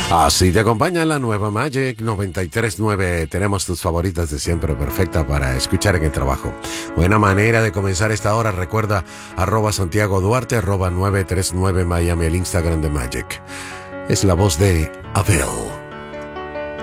Así te acompaña la nueva Magic 93.9. Tenemos tus favoritas de siempre, perfecta para escuchar en el trabajo. Buena manera de comenzar esta hora. Recuerda @Santiago Duarte, @939 Miami, el Instagram de Magic. Es la voz de Adele.